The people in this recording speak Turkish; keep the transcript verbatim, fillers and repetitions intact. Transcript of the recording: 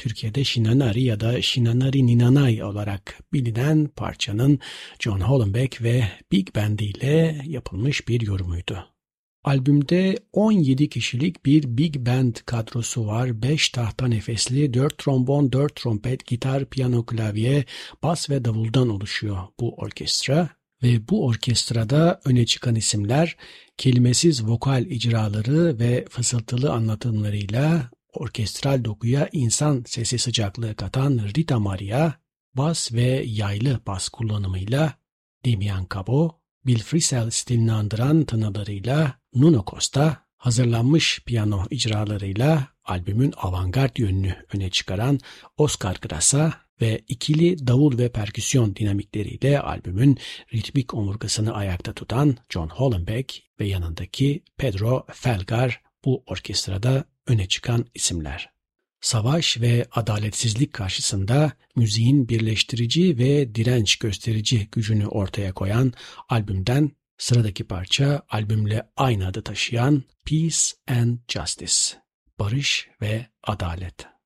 Türkiye'de Shinanari ya da Shinanari Ninanay olarak bilinen parçanın John Hollenbeck ve Big Band ile yapılmış bir yorumuydu. Albümde on yedi kişilik bir Big Band kadrosu var. beş tahta nefesli, dört trombon, dört trompet, gitar, piyano, klavye, bas ve davuldan oluşuyor bu orkestra. Ve bu orkestrada öne çıkan isimler kelimesiz vokal icraları ve fısıltılı anlatımlarıyla orkestral dokuya insan sesi sıcaklığı katan Rita Maria, bas ve yaylı bas kullanımıyla Damian Cabo, Bill Frisell stilini andıran tınılarıyla Nuno Costa, hazırlanmış piyano icralarıyla albümün avantgard yönünü öne çıkaran Oscar Grasa ve ikili davul ve perküsyon dinamikleriyle albümün ritmik omurgasını ayakta tutan John Hollenbeck ve yanındaki Pedro Felgar bu orkestrada öne çıkan isimler. Savaş ve adaletsizlik karşısında müziğin birleştirici ve direnç gösterici gücünü ortaya koyan albümden sıradaki parça albümle aynı adı taşıyan Peace and Justice, Barış ve Adalet.